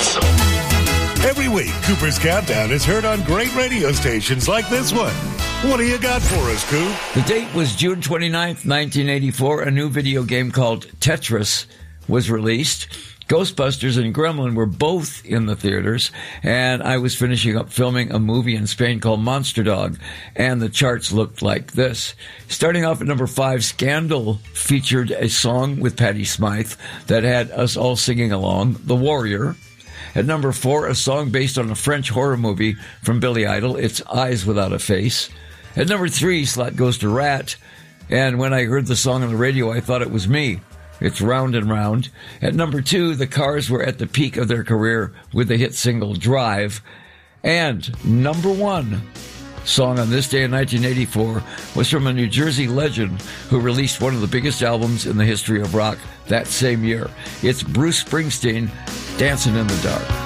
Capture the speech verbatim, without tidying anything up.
Every week, Cooper's Countdown is heard on great radio stations like this one. What do you got for us, Coop? The date was June twenty-ninth, nineteen eighty-four. A new video game called Tetris was released. Ghostbusters and Gremlin were both in the theaters, and I was finishing up filming a movie in Spain called Monster Dog, and the charts looked like this. Starting off at number five, Scandal featured a song with Patti Smythe that had us all singing along, The Warrior. At number four, a song based on a French horror movie from Billy Idol, It's Eyes Without a Face. At number three, Slot Goes to Rat, and when I heard the song on the radio, I thought it was me. It's Round and Round. At number two, the Cars were at the peak of their career with the hit single Drive. And number one song on this day in nineteen eighty-four was from a New Jersey legend who released one of the biggest albums in the history of rock that same year. It's Bruce Springsteen, Dancing in the Dark.